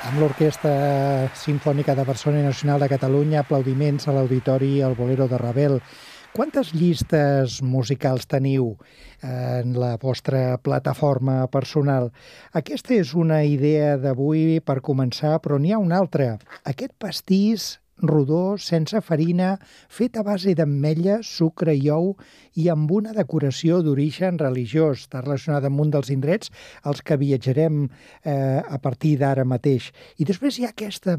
Amb l'Orquestra Simfònica de Barcelona i Nacional de Catalunya, aplaudiments a l'Auditori El Bolero de Ravel. Quantes llistes musicals teniu en la vostra plataforma personal? Aquesta és una idea d'avui per començar, però n'hi ha una altra. Aquest pastís rodó, sense farina, fet a base d'ametlla, sucre i ou i amb una decoració d'origen religiós. Està relacionat amb un dels indrets als que viatjarem a partir d'ara mateix. I després hi ha aquesta